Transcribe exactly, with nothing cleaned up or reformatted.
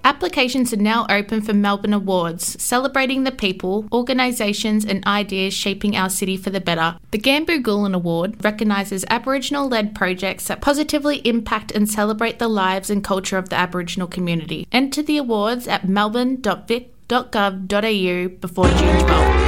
Applications are now open for Melbourne Awards, celebrating the people, organisations and ideas shaping our city for the better. The Gambu Gulen Award recognises Aboriginal-led projects that positively impact and celebrate the lives and culture of the Aboriginal community. Enter the awards at melbourne dot vic dot gov dot a u before June twelfth.